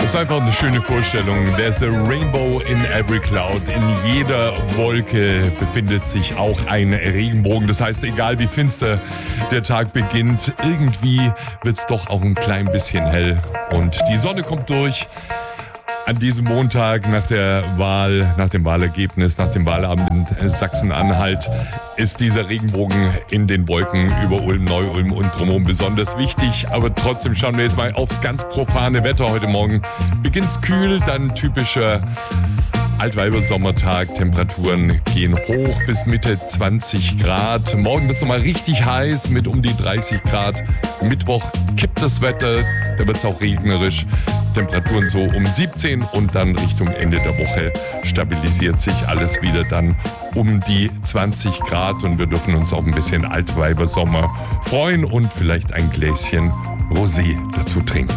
ist einfach eine schöne Vorstellung. There's a rainbow in every cloud. In jeder Wolke befindet sich auch ein Regenbogen. Das heißt, egal wie finster der Tag beginnt, irgendwie wird es doch auch ein klein bisschen hell. Und die Sonne kommt durch. An diesem Montag nach der Wahl, nach dem Wahlergebnis, nach dem Wahlabend in Sachsen-Anhalt ist dieser Regenbogen in den Wolken über Ulm, Neu-Ulm und drumherum besonders wichtig. Aber trotzdem schauen wir jetzt mal aufs ganz profane Wetter heute Morgen. Beginnt's kühl, dann typischer Altweiber-Sommertag. Temperaturen gehen hoch bis Mitte 20 Grad. Morgen wird es nochmal richtig heiß mit um die 30 Grad. Mittwoch kippt das Wetter, da wird es auch regnerisch. Temperaturen so um 17 und dann Richtung Ende der Woche stabilisiert sich alles wieder dann um die 20 Grad und wir dürfen uns auch ein bisschen Altweiber-Sommer freuen und vielleicht ein Gläschen Rosé dazu trinken.